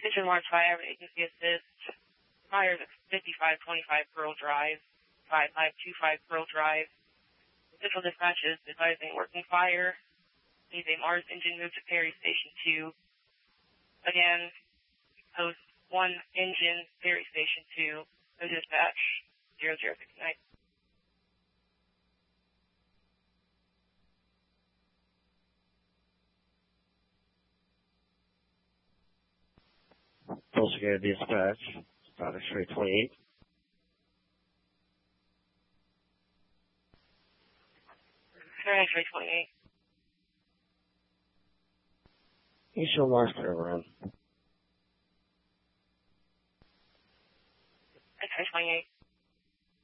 Mission March Fire Agency Assist. Fires at 5525 Pearl Drive, 5525 Pearl Drive. Official dispatches advising working fire. Needs a Mars engine moved to Perry Station 2. Again, post 1 engine, Perry Station 2. No dispatch, 0069. Tulsa County Dispatch, Scottish Ray 28. X-ray 28. Eastern Mars turnaround. X-ray 28.